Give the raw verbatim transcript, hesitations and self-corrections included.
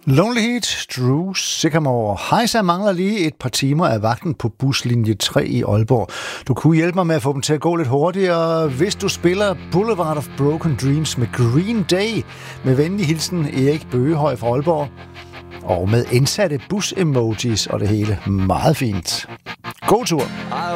Lonely Heat, Drew Sycamore. Hejsa mangler lige et par timer af vagten på buslinje tre i Aalborg. Du kunne hjælpe mig med at få dem til at gå lidt hurtigere, hvis du spiller Boulevard of Broken Dreams med Green Day. Med venlig hilsen Erik Bøgehøj fra Aalborg. Og med indsatte bus-emojis og det hele. Meget fint. God tur.